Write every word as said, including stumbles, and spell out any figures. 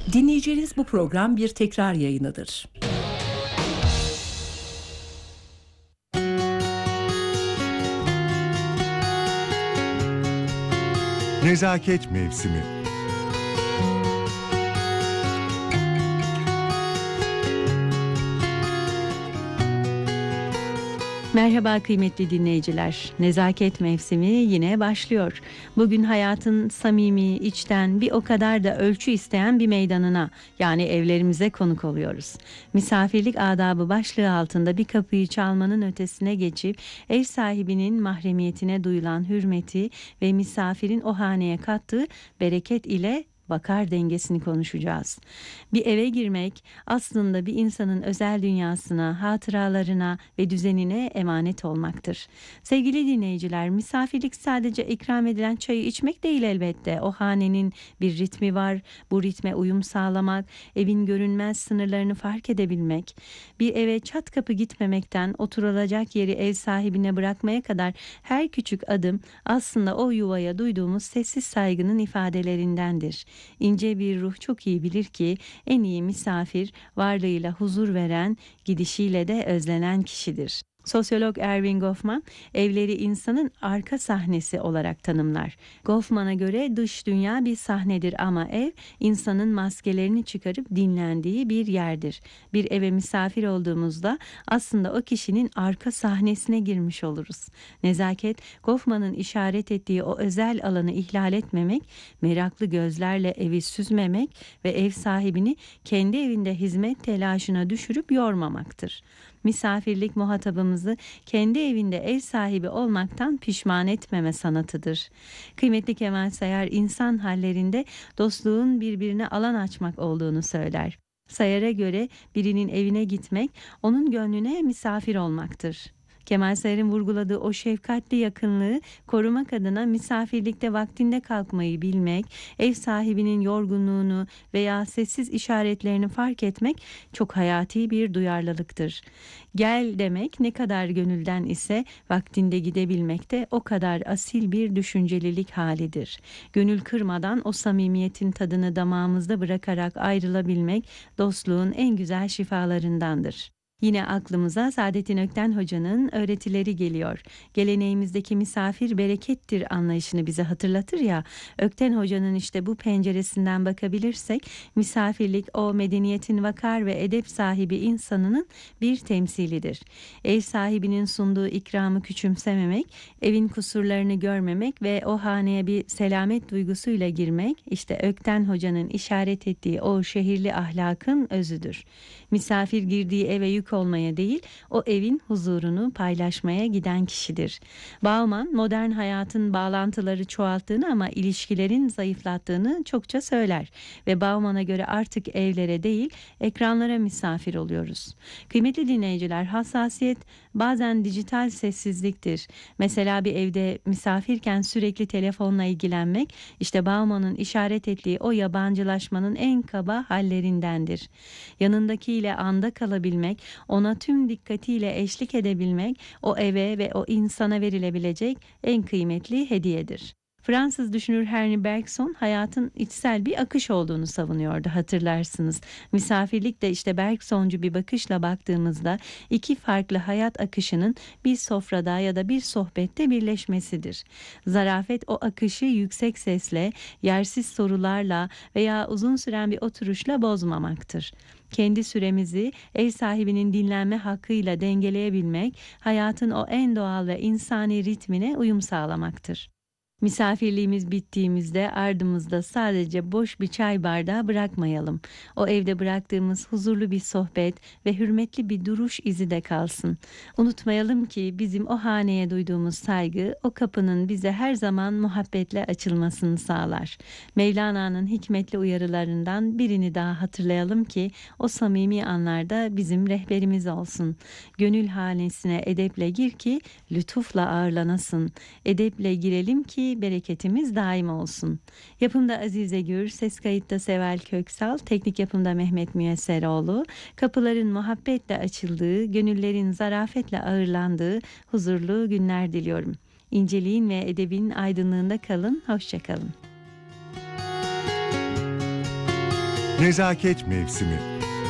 Dinleyeceğiniz bu program bir tekrar yayınıdır. Nezaket Mevsimi. Merhaba kıymetli dinleyiciler. Nezaket mevsimi yine başlıyor. Bugün hayatın samimi, içten, bir o kadar da ölçü isteyen bir meydanına, yani evlerimize konuk oluyoruz. Misafirlik adabı başlığı altında bir kapıyı çalmanın ötesine geçip ev sahibinin mahremiyetine duyulan hürmeti ve misafirin o haneye kattığı bereket ile vakar dengesini konuşacağız. Bir eve girmek aslında bir insanın özel dünyasına, hatıralarına ve düzenine emanet olmaktır. Sevgili dinleyiciler, misafirlik sadece ikram edilen çayı içmek değil elbette. O hanenin bir ritmi var. Bu ritme uyum sağlamak, evin görünmez sınırlarını fark edebilmek, bir eve çat kapı gitmemekten oturulacak yeri ev sahibine bırakmaya kadar her küçük adım aslında o yuvaya duyduğumuz sessiz saygının ifadelerindendir. İnce bir ruh çok iyi bilir ki en iyi misafir varlığıyla huzur veren, gidişiyle de özlenen kişidir. Sosyolog Erving Goffman, evleri insanın arka sahnesi olarak tanımlar. Goffman'a göre dış dünya bir sahnedir ama ev, insanın maskelerini çıkarıp dinlendiği bir yerdir. Bir eve misafir olduğumuzda aslında o kişinin arka sahnesine girmiş oluruz. Nezaket, Goffman'ın işaret ettiği o özel alanı ihlal etmemek, meraklı gözlerle evi süzmemek ve ev sahibini kendi evinde hizmet telaşına düşürüp yormamaktır. Misafirlik muhatabımızı kendi evinde ev sahibi olmaktan pişman etmeme sanatıdır. Kıymetli Kemal Sayar insan hallerinde dostluğun birbirine alan açmak olduğunu söyler. Sayar'a göre birinin evine gitmek onun gönlüne misafir olmaktır. Kemal Sayar'ın vurguladığı o şefkatli yakınlığı korumak adına misafirlikte vaktinde kalkmayı bilmek, ev sahibinin yorgunluğunu veya sessiz işaretlerini fark etmek çok hayati bir duyarlılıktır. Gel demek ne kadar gönülden ise vaktinde gidebilmek de o kadar asil bir düşüncelilik halidir. Gönül kırmadan o samimiyetin tadını damağımızda bırakarak ayrılabilmek dostluğun en güzel şifalarındandır. Yine aklımıza Saadettin Ökten Hoca'nın öğretileri geliyor. Geleneğimizdeki misafir berekettir anlayışını bize hatırlatır ya. Ökten Hoca'nın işte bu penceresinden bakabilirsek misafirlik o medeniyetin vakar ve edep sahibi insanının bir temsilidir. Ev sahibinin sunduğu ikramı küçümsememek, evin kusurlarını görmemek ve o haneye bir selamet duygusuyla girmek işte Ökten Hoca'nın işaret ettiği o şehirli ahlakın özüdür. Misafir girdiği eve yük olmaya değil, o evin huzurunu paylaşmaya giden kişidir. Bauman, modern hayatın bağlantıları çoğalttığını ama ilişkilerin zayıflattığını çokça söyler ve Bauman'a göre artık evlere değil, ekranlara misafir oluyoruz. Kıymetli dinleyiciler, hassasiyet bazen dijital sessizliktir. Mesela bir evde misafirken sürekli telefonla ilgilenmek, işte Bauman'ın işaret ettiği o yabancılaşmanın en kaba hallerindendir. Yanındakiyle anda kalabilmek, ona tüm dikkatiyle eşlik edebilmek, o eve ve o insana verilebilecek en kıymetli hediyedir. Fransız düşünür Henri Bergson hayatın içsel bir akış olduğunu savunuyordu, hatırlarsınız. Misafirlik de işte Bergsoncu bir bakışla baktığımızda iki farklı hayat akışının bir sofrada ya da bir sohbette birleşmesidir. Zarafet o akışı yüksek sesle, yersiz sorularla veya uzun süren bir oturuşla bozmamaktır. Kendi süremizi ev sahibinin dinlenme hakkıyla dengeleyebilmek, hayatın o en doğal ve insani ritmine uyum sağlamaktır. Misafirliğimiz bittiğimizde ardımızda sadece boş bir çay bardağı bırakmayalım. O evde bıraktığımız huzurlu bir sohbet ve hürmetli bir duruş izi de kalsın. Unutmayalım ki bizim o haneye duyduğumuz saygı o kapının bize her zaman muhabbetle açılmasını sağlar. Mevlana'nın hikmetli uyarılarından birini daha hatırlayalım ki o samimi anlarda bizim rehberimiz olsun. Gönül hanesine edeple gir ki lütufla ağırlanasın. Edeple girelim ki bereketimiz daim olsun. Yapımda Azize Gür, ses kayıtta Seval Köksal, teknik yapımda Mehmet Müyesseroğlu, kapıların muhabbetle açıldığı, gönüllerin zarafetle ağırlandığı huzurlu günler diliyorum. İnceliğin ve edebin aydınlığında kalın, hoşça kalın. Nezaket mevsimi.